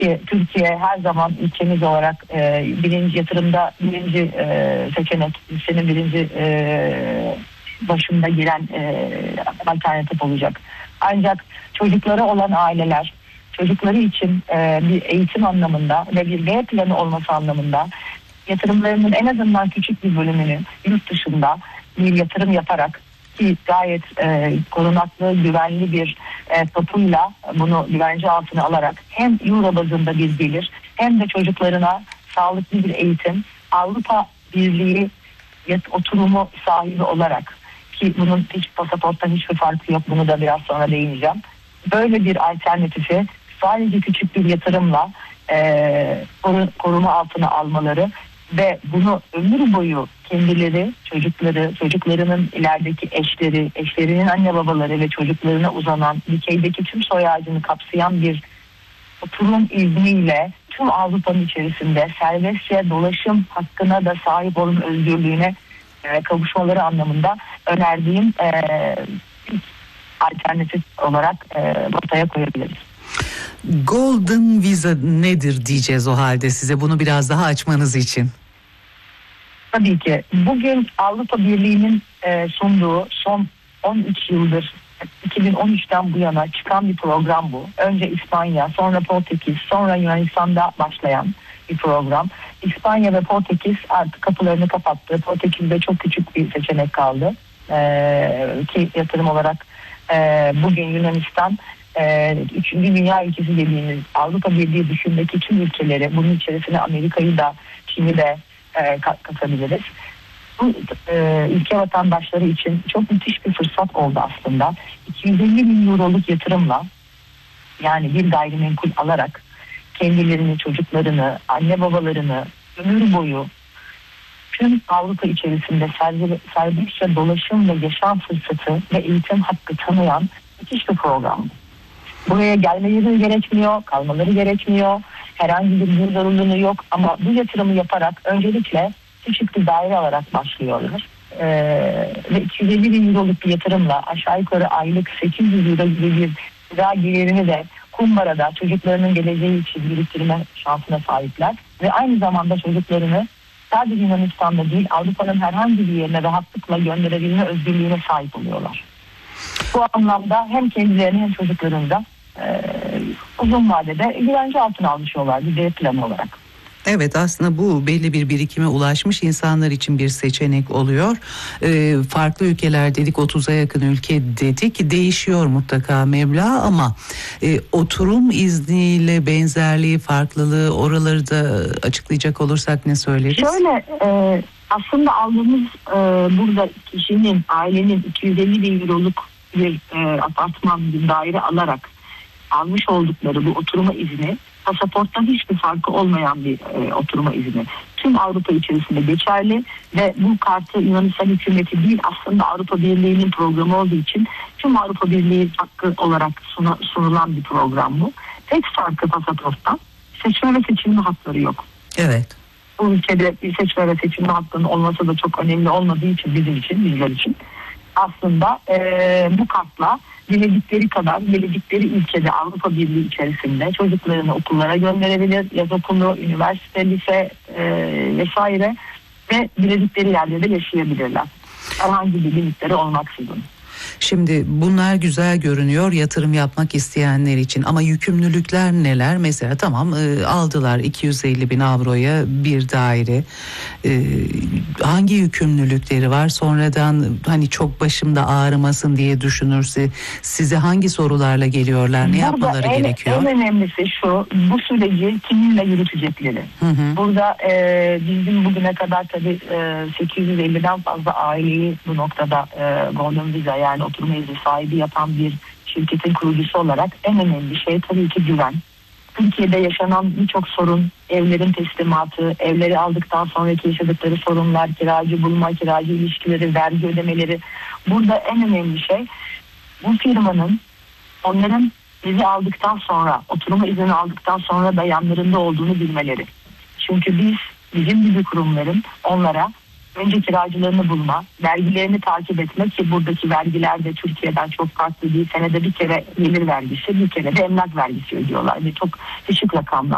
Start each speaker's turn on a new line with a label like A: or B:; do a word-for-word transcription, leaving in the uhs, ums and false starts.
A: Ki Türkiye her zaman ülkemiz olarak e, birinci yatırımda birinci e, seçenek, senin birinci e, başında giren e, alternatif olacak. Ancak çocukları olan aileler, çocukları için e, bir eğitim anlamında ve bir B planı olması anlamında yatırımlarının en azından küçük bir bölümünü yurt dışında bir yatırım yaparak, ki gayet e, korunaklı, güvenli bir e, tapuyla bunu güvence altına alarak hem euro bazında bir gelir hem de çocuklarına sağlıklı bir eğitim, Avrupa Birliği yat, oturumu sahibi olarak, ki bunun hiç pasaporttan hiçbir farkı yok, bunu da biraz sonra değineceğim. Böyle bir alternatifi sadece küçük bir yatırımla e, koruma altına almaları ve bunu ömür boyu kendileri, çocukları, çocuklarının ilerideki eşleri, eşlerinin anne babaları ve çocuklarına uzanan dikeydeki tüm soy ağacını kapsayan bir oturum izniyle tüm Avrupa'nın içerisinde serbestçe dolaşım hakkına da sahip olma özgürlüğüne e, kavuşmaları anlamında önerdiğim e, alternatif olarak e, ortaya koyabiliriz.
B: Golden Visa nedir diyeceğiz o halde size, bunu biraz daha açmanız için.
A: Tabii ki bugün Avrupa Birliği'nin e, sunduğu son on üç yıldır, iki bin on üçten bu yana çıkan bir program bu. Önce İspanya, sonra Portekiz, sonra Yunanistan'da başlayan bir program. İspanya ve Portekiz artık kapılarını kapattı. Portekiz'de çok küçük bir seçenek kaldı. Ee, ki yatırım olarak e, bugün Yunanistan e, üçüncü dünya ülkesi dediğimiz Avrupa Birliği dışındaki tüm ülkeleri, bunun içerisine Amerika'yı da, Çin'i de e, katabiliriz. Bu e, ülke vatandaşları için çok müthiş bir fırsat oldu aslında. iki yüz elli bin euroluk yatırımla, yani bir gayrimenkul alarak kendilerini, çocuklarını, anne babalarını ömür boyu tüm Avrupa içerisinde serbestçe dolaşım ve yaşam fırsatı ve eğitim hakkı tanıyan müthiş bir program. Buraya gelmeleri gerekmiyor, kalmaları gerekmiyor. Herhangi bir bir zorunluluğu yok ama bu yatırımı yaparak öncelikle küçük bir daire alarak başlıyorlar. Ee, ve iki yüz elli bin euroluk bir yatırımla aşağı yukarı aylık sekiz yüz euro gibi bir kira gelirini de kumbarada çocuklarının geleceği için biriktirme şansına sahipler. Ve aynı zamanda çocuklarını sadece Yunanistan'da değil, Avrupa'nın herhangi bir yerine rahatlıkla gönderebilme özgürlüğüne sahip oluyorlar. Bu anlamda hem kendilerini hem çocuklarını da e, uzun vadede güvence altına almış oluyorlar bir B planı olarak.
B: Evet, aslında bu belli bir birikime ulaşmış insanlar için bir seçenek oluyor. Ee, farklı ülkeler dedik, otuza yakın ülke dedik, değişiyor mutlaka meblağ ama e, oturum izniyle benzerliği, farklılığı, oraları da açıklayacak olursak ne söyleriz?
A: Şöyle e, aslında aldığımız e, burada kişinin, ailenin iki yüz elli bin euroluk bir e, apartman, bir daire alarak almış oldukları bu oturma izni pasaporttan hiçbir farkı olmayan bir e, oturma izni. Tüm Avrupa içerisinde geçerli ve bu kartı Yunanistan hükümeti değil, aslında Avrupa Birliği'nin programı olduğu için tüm Avrupa Birliği hakkı olarak suna, sunulan bir program bu. Tek farkı pasaporttan seçme ve seçilme hakları yok.
B: Evet.
A: Bu ülkede bir seçme ve seçilme hakkının olması da çok önemli olmadığı için bizim için, bizler için aslında e, bu kartla diledikleri kadar diledikleri ülkede Avrupa Birliği içerisinde çocuklarını okullara gönderebilir. Yaz okulu, üniversite, lise e, vesaire ve diledikleri yerde de yaşayabilirler. Herhangi bir limitleri olmaksızın.
B: Şimdi bunlar güzel görünüyor yatırım yapmak isteyenler için ama yükümlülükler neler? Mesela tamam e, aldılar iki yüz elli bin avroya bir daire. E, hangi yükümlülükleri var? Sonradan hani çok başımda ağrımasın diye düşünürse size hangi sorularla geliyorlar? Ne
A: Burada
B: yapmaları
A: en,
B: gerekiyor?
A: En önemlisi şu, bu süreci kiminle yürütecekleri. Hı hı. Burada e, bizim bugüne kadar tabii e, sekiz yüz elliden fazla aileyi bu noktada e, Golden Visa, yani oturma izni sahibi yapan bir şirketin kurucusu olarak en önemli şey tabii ki güven. Türkiye'de yaşanan birçok sorun, evlerin teslimatı, evleri aldıktan sonraki yaşadıkları sorunlar, kiracı bulma, kiracı ilişkileri, vergi ödemeleri. Burada en önemli şey bu firmanın onların bizi aldıktan sonra, oturma izni aldıktan sonra da yanlarında olduğunu bilmeleri. Çünkü biz, bizim gibi kurumların onlara önce kiracılarını bulma, vergilerini takip etmek, ki buradaki vergiler de Türkiye'den çok farklı değil. Senede bir kere gelir vergisi, bir kere de emlak vergisi ödüyorlar. Ve çok düşük rakamlar.